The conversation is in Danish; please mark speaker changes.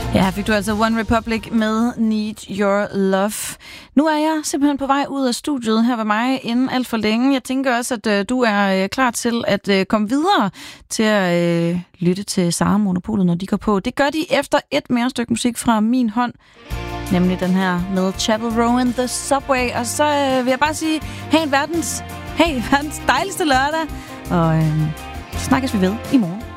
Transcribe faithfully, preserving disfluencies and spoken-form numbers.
Speaker 1: Ja, fik du altså One Republic med Need Your Love. Nu er jeg simpelthen på vej ud af studiet her ved mig inden alt for længe. Jeg tænker også, at øh, du er øh, klar til at øh, komme videre til at øh, lytte til Sara Monopolet, når de går på. Det gør de efter et mere stykke musik fra min hånd, nemlig den her med Chapel Row and the Subway. Og så øh, vil jeg bare sige, hey verdens, hey verdens dejligste lørdag, og øh, så snakkes vi ved i morgen.